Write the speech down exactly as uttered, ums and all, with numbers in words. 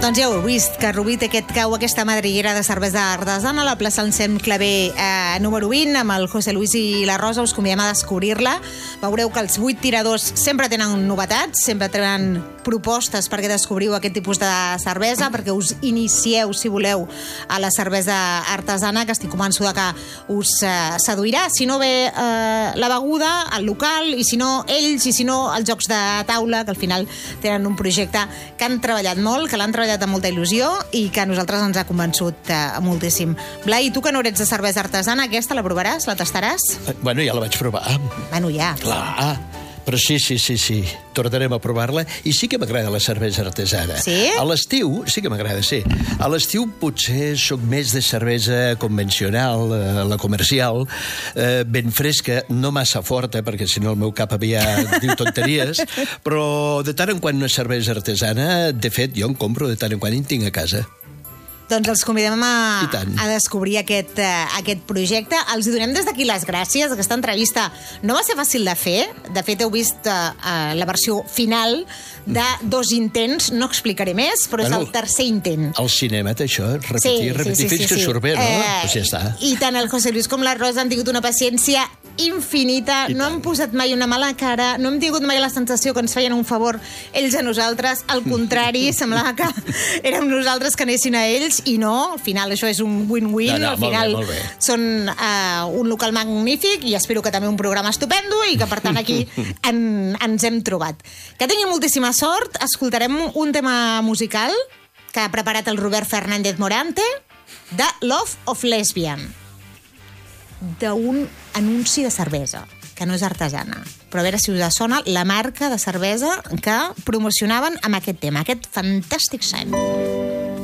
Doncs ja ho heu vist, que Rubí té aquest cau, aquesta madriguera de cervesa artesana a la plaça Anselm Clavé eh, número vint, amb el José Luis i la Rosa. Us convidem a descobrir-la. Veureu que els vuit tiradors sempre tenen novetats, sempre tenen propostes perquè descobriu aquest tipus de cervesa, perquè us inicieu, si voleu, a la cervesa artesana, que estic convençuda que us eh, seduirà. Si no ve eh, la beguda, el local, i si no ells, i si no els jocs de taula, que al final tenen un projecte que han treballat molt, que l'han treballat amb molta il·lusió i que a nosaltres ens ha convençut eh, moltíssim. Blai, tu que no ets de cervesa artesana, aquesta la provaràs? La tastaràs? Bueno, ja la vaig provar. Bueno, ja. Clar, però sí, sí, sí, sí. Tornarem a provar-la. I sí que m'agrada la cervesa artesana. Sí? A l'estiu, sí que m'agrada, sí. A l'estiu potser sóc més de cervesa convencional, eh, la comercial, eh, ben fresca, no massa forta, perquè si no el meu cap aviat diu tonteries, però de tant en quant una cervesa artesana, de fet, jo en compro de tant en quant i en tinc a casa. Doncs els convidem a, I tant. a descobrir aquest, uh, aquest projecte. Els hi donem des d'aquí les gràcies. Aquesta entrevista no va ser fàcil de fer. De fet, heu vist uh, uh, la versió final de dos intents. No explicaré més, però bueno, és el tercer intent. Al cinema té això, repetir, sí, repetir, sí, sí, fins sí, que sí. surt bé, no? Eh, pues ja està. I tant el José Luis com la Rosa han tingut una paciència infinita, I no tant. han posat mai una mala cara, no hem tingut mai la sensació que ens feien un favor ells a nosaltres, al contrari, semblava que érem nosaltres que anessin a ells, i no, al final això és un win-win, No, no, al final molt bé, molt bé. són uh, un local magnífic i espero que també un programa estupendo i que per tant aquí en, ens hem trobat. Que tingui moltíssima sort, escoltarem un tema musical que ha preparat el Robert Fernández Morante de Love of Lesbian, d'un anunci de cervesa que no és artesana, però a veure si us sona la marca de cervesa que promocionaven amb aquest tema, aquest fantàstic sant.